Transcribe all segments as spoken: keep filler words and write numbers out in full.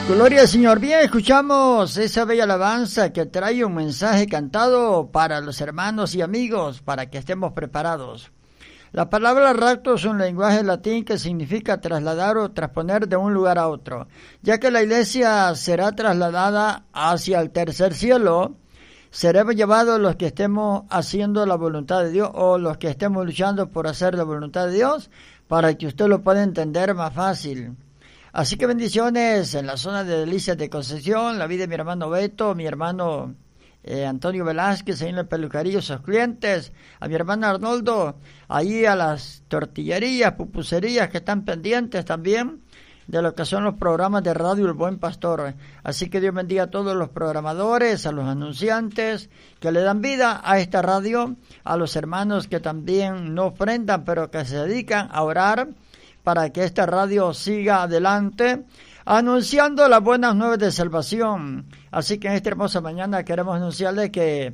Gloria al Señor. Bien, escuchamos esa bella alabanza que trae un mensaje cantado para los hermanos y amigos, para que estemos preparados. La palabra rapto es un lenguaje latín que significa trasladar o transponer de un lugar a otro. Ya que la iglesia será trasladada hacia el tercer cielo, seremos llevados los que estemos haciendo la voluntad de Dios o los que estemos luchando por hacer la voluntad de Dios, para que usted lo pueda entender más fácil. Así que bendiciones en la zona de Delicias de Concepción, la vida de mi hermano Beto, mi hermano eh, Antonio Velázquez, ahí en el pelucarillo, sus clientes, a mi hermano Arnoldo, ahí a las tortillerías, pupuserías que están pendientes también de lo que son los programas de radio El Buen Pastor. Así que Dios bendiga a todos los programadores, a los anunciantes que le dan vida a esta radio, a los hermanos que también no ofrendan, pero que se dedican a orar para que esta radio siga adelante, anunciando las buenas nuevas de salvación. Así que en esta hermosa mañana queremos anunciarles que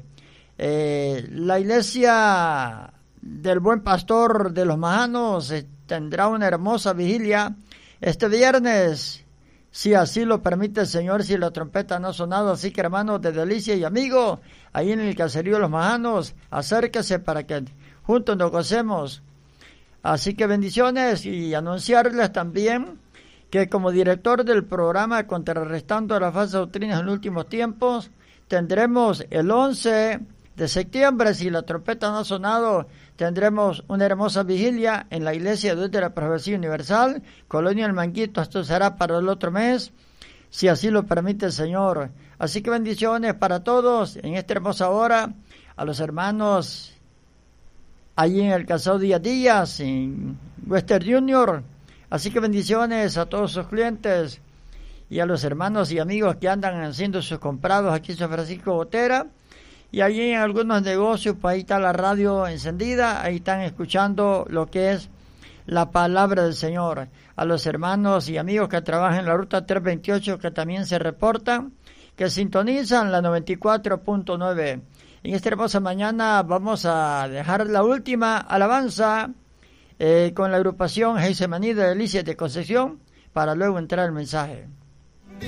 eh, la iglesia del Buen Pastor de los Majanos eh, tendrá una hermosa vigilia este viernes, si así lo permite el Señor, si la trompeta no ha sonado. Así que hermanos de Delicia y amigos, ahí en el caserío de los Majanos, acérquese para que juntos nos gocemos. Así que bendiciones, y anunciarles también que como director del programa Contrarrestando las Falsas Doctrinas en los Últimos Tiempos, tendremos el once de septiembre, si la trompeta no ha sonado, tendremos una hermosa vigilia en la Iglesia de Dios de la Profecía Universal, Colonia El Manguito. Esto será para el otro mes, si así lo permite el Señor. Así que bendiciones para todos en esta hermosa hora, a los hermanos allí en el Casado Díaz Díaz, en Western Junior. Así que bendiciones a todos sus clientes y a los hermanos y amigos que andan haciendo sus comprados aquí en San Francisco Botera. Y allí en algunos negocios, pues ahí está la radio encendida, ahí están escuchando lo que es la palabra del Señor. A los hermanos y amigos que trabajan en la ruta trescientos veintiocho, que también se reportan, que sintonizan la noventa y cuatro punto nueve. En esta hermosa mañana vamos a dejar la última alabanza eh, con la agrupación Geisemaní de Delicias de Concepción, para luego entrar al mensaje.